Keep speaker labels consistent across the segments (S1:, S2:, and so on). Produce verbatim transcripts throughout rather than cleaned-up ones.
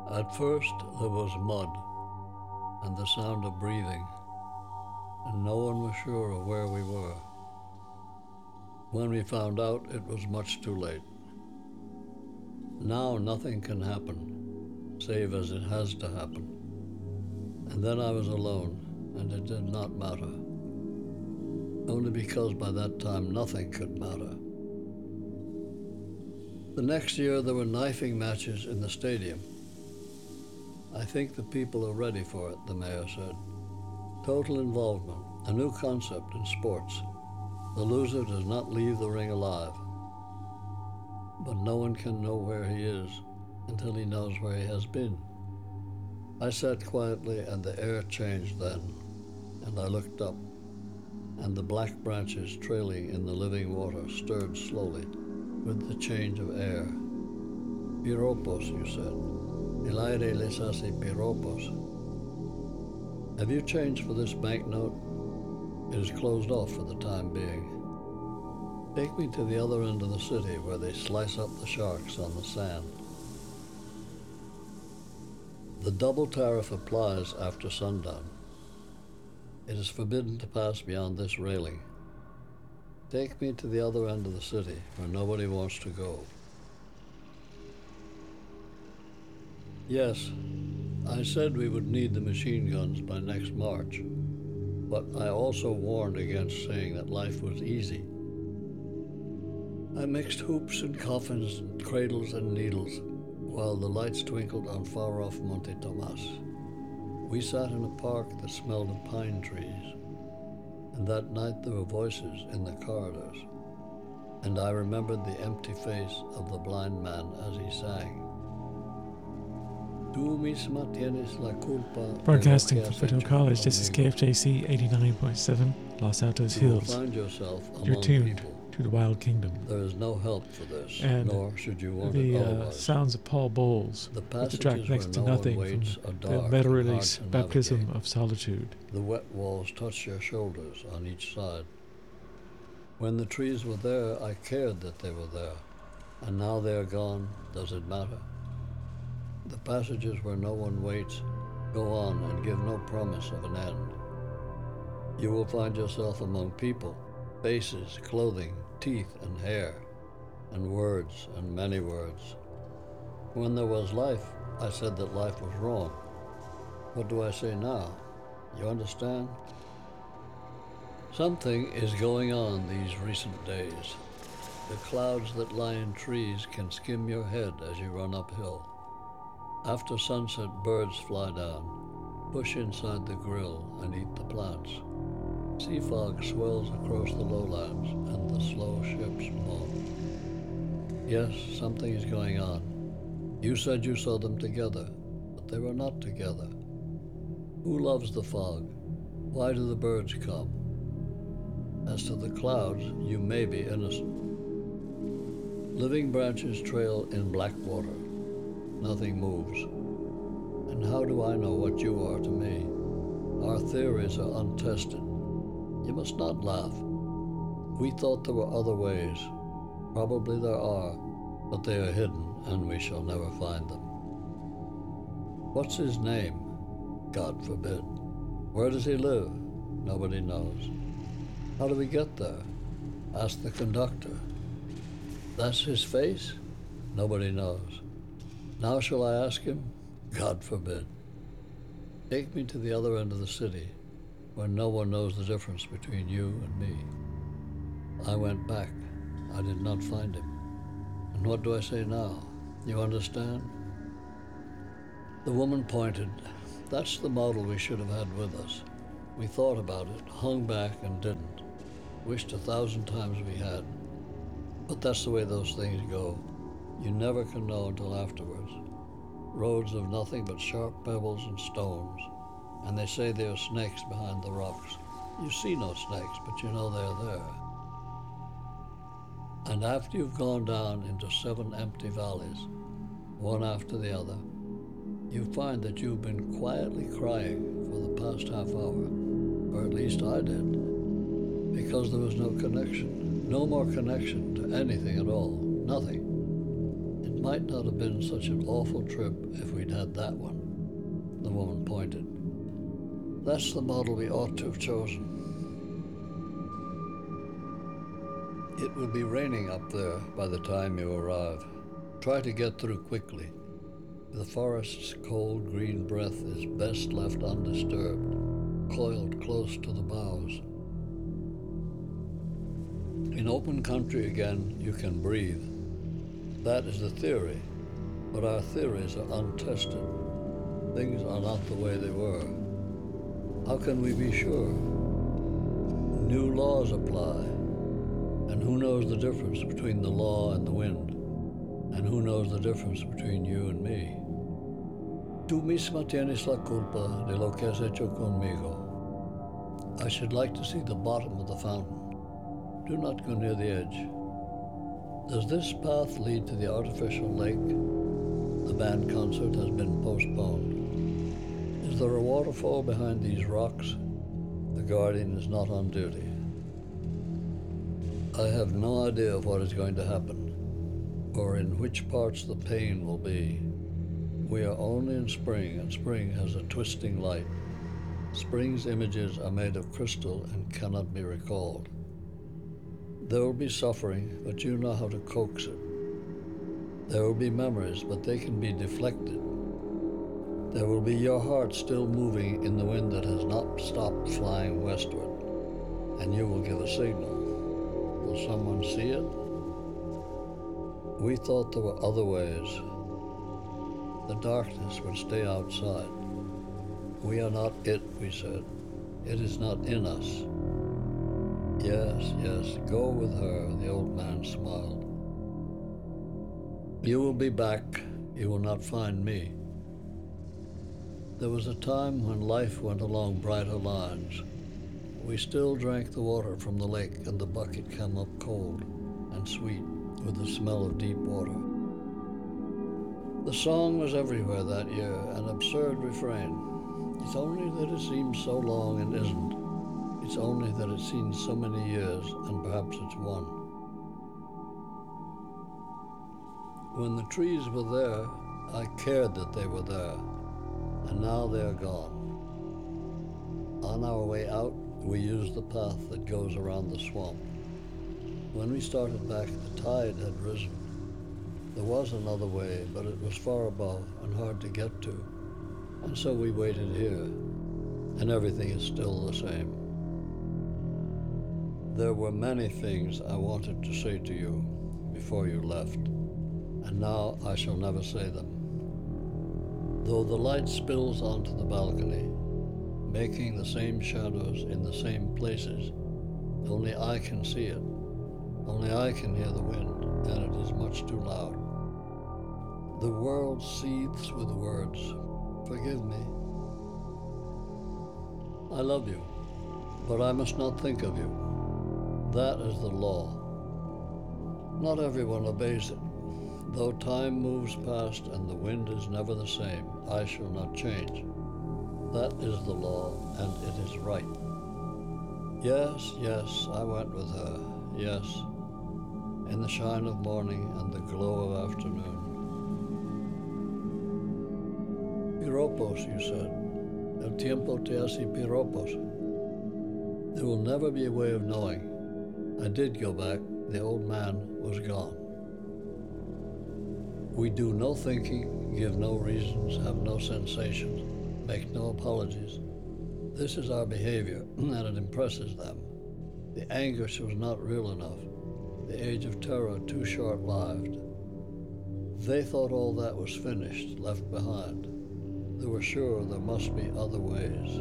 S1: At first, there was mud and the sound of breathing, and no one was sure of where we were. When we found out, it was much too late. Now nothing can happen, save as it has to happen. And then I was alone, and it did not matter. Only because by that time nothing could matter. The next year there were knifing matches in the stadium. I think the people are ready for it, the mayor said. Total involvement, a new concept in sports. The loser does not leave the ring alive. But no one can know where he is until he knows where he has been. I sat quietly and the air changed then, and I looked up, and the black branches trailing in the living water stirred slowly with the change of air. Piropos, you said. El aire les hace piropos. Have you changed for this banknote? It is closed off for the time being. Take me to the other end of the city where they slice up the sharks on the sand. The double tariff applies after sundown. It is forbidden to pass beyond this railing. Take me to the other end of the city where nobody wants to go. Yes, I said we would need the machine guns by next March, but I also warned against saying that life was easy. I mixed hoops and coffins, cradles and needles, while the lights twinkled on far-off Monte Tomas. We sat in a park that smelled of pine trees, and that night there were voices in the corridors, and I remembered the empty face of the blind man as he sang. Tú misma tienes la culpa de lo
S2: Broadcasting
S1: que
S2: from
S1: has
S2: Foothill
S1: hecho
S2: College, this is
S1: conmigo.
S2: K F J C eighty-nine point seven, Los Altos
S1: You will
S2: Hills.
S1: find yourself
S2: You're
S1: among
S2: tuned
S1: people.
S2: to the Wild Kingdom.
S1: There is no help for this,
S2: And
S1: nor should you want
S2: the
S1: it
S2: uh,
S1: otherwise.
S2: sounds of Paul Bowles
S1: The
S2: with the track
S1: passages
S2: Next
S1: where
S2: to
S1: no one
S2: Nothing
S1: waits
S2: from
S1: are
S2: the
S1: dark
S2: meta
S1: and
S2: release
S1: hard to
S2: Baptism
S1: navigate.
S2: of Solitude.
S1: The wet walls touch your shoulders on each side. When the trees were there, I cared that they were there. And now they are gone, does it matter? The passages where no one waits go on and give no promise of an end. You will find yourself among people, faces, clothing, teeth and hair, and words and many words. When there was life, I said that life was wrong. What do I say now? You understand? Something is going on these recent days. The clouds that lie in trees can skim your head as you run uphill. After sunset, birds fly down, push inside the grill and eat the plants. Sea fog swells across the lowlands and the slow ships moan. Yes, something is going on. You said you saw them together, but they were not together. Who loves the fog? Why do the birds come? As to the clouds, you may be innocent. Living branches trail in black water. Nothing moves. And how do I know what you are to me? Our theories are untested. You must not laugh. We thought there were other ways. Probably there are, but they are hidden and we shall never find them. What's his name? God forbid. Where does he live? Nobody knows. How do we get there? Ask the conductor. That's his face? Nobody knows. Now shall I ask him? God forbid. Take me to the other end of the city, where no one knows the difference between you and me. I went back. I did not find him. And what do I say now? You understand? The woman pointed. That's the model we should have had with us. We thought about it, hung back and didn't. Wished a thousand times we had. But that's the way those things go. You never can know until afterwards. Roads of nothing but sharp pebbles and stones. And they say there are snakes behind the rocks. You see no snakes, but you know they're there. And after you've gone down into seven empty valleys, one after the other, you find that you've been quietly crying for the past half hour, or at least I did, because there was no connection, no more connection to anything at all, nothing. It might not have been such an awful trip if we'd had that one. The woman pointed. That's the model we ought to have chosen. It will be raining up there by the time you arrive. Try to get through quickly. The forest's cold green breath is best left undisturbed, coiled close to the boughs. In open country again, you can breathe. That is the theory, but our theories are untested. Things are not the way they were. How can we be sure? New laws apply, and who knows the difference between the law and the wind? And who knows the difference between you and me? Tú misma tienes la culpa de lo que has hecho conmigo. I should like to see the bottom of the fountain. Do not go near the edge. Does this path lead to the artificial lake? The band concert has been postponed. Is there a waterfall behind these rocks? The guardian is not on duty. I have no idea of what is going to happen, or in which parts the pain will be. We are only in spring, and spring has a twisting light. Spring's images are made of crystal and cannot be recalled. There will be suffering, but you know how to coax it. There will be memories, but they can be deflected. There will be your heart still moving in the wind that has not stopped flying westward, and you will give a signal. Will someone see it? We thought there were other ways. The darkness would stay outside. We are not it, we said. It is not in us. Yes, yes, go with her, the old man smiled. You will be back. You will not find me. There was a time when life went along brighter lines. We still drank the water from the lake, and the bucket came up cold and sweet with the smell of deep water. The song was everywhere that year, an absurd refrain. It's only that it seems so long and isn't. It's only that it seems so many years, and perhaps it's one. When the trees were there, I cared that they were there, and now they are gone. On our way out, we used the path that goes around the swamp. When we started back, the tide had risen. There was another way, but it was far above and hard to get to, and so we waited here, and everything is still the same. There were many things I wanted to say to you before you left, and now I shall never say them. Though the light spills onto the balcony, making the same shadows in the same places, only I can see it. Only I can hear the wind, and it is much too loud. The world seethes with words. Forgive me. I love you, but I must not think of you. That is the law. Not everyone obeys it. Though time moves past and the wind is never the same, I shall not change. That is the law, and it is right. Yes, yes, I went with her, yes, in the shine of morning and the glow of afternoon. Piropos, you said. El tiempo te hace piropos. There will never be a way of knowing. I did go back. The old man was gone. We do no thinking, give no reasons, have no sensations, make no apologies. This is our behavior, and it impresses them. The anguish was not real enough. The age of terror too short-lived. They thought all that was finished, left behind. They were sure there must be other ways.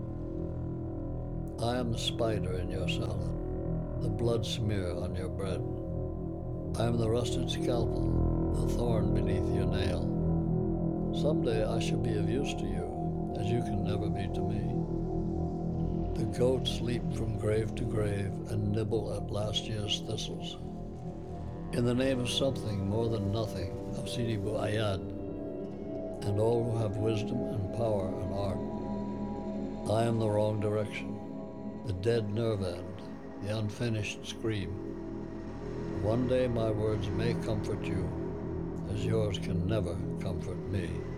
S1: I am the spider in your salad, the blood smear on your bread. I am the rusted scalpel, the thorn beneath your nail. Someday I shall be of use to you, as you can never be to me. The goats leap from grave to grave and nibble at last year's thistles. In the name of something more than nothing, of Sidi Bou Ayad, and all who have wisdom and power and art, I am the wrong direction, the dead nerve end, the unfinished scream. One day my words may comfort you, as yours can never comfort me.